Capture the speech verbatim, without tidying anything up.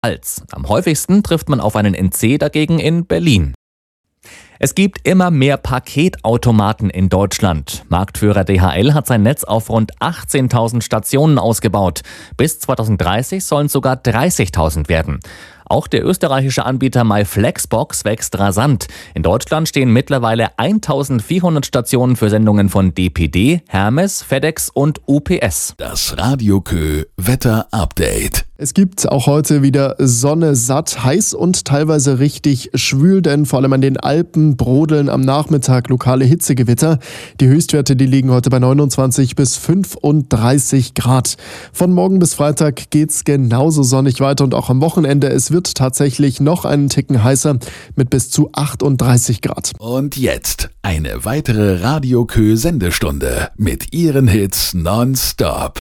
Als. Am häufigsten trifft man auf einen N C dagegen in Berlin. Es gibt immer mehr Paketautomaten in Deutschland. Marktführer D H L hat sein Netz auf rund achtzehntausend Stationen ausgebaut. Bis zweitausenddreißig sollen es sogar dreißigtausend werden. Auch der österreichische Anbieter MyFlexbox wächst rasant. In Deutschland stehen mittlerweile eintausendvierhundert Stationen für Sendungen von D P D, Hermes, FedEx und U P S. Das Radio Kö Wetter Update. Es gibt auch heute wieder Sonne satt, heiß und teilweise richtig schwül, denn vor allem an den Alpen brodeln am Nachmittag lokale Hitzegewitter. Die Höchstwerte, die liegen heute bei neunundzwanzig bis fünfunddreißig Grad. Von morgen bis Freitag geht's genauso sonnig weiter und auch am Wochenende. Es wird tatsächlich noch einen Ticken heißer mit bis zu achtunddreißig Grad. Und jetzt eine weitere Radio Kö Sendestunde mit ihren Hits nonstop.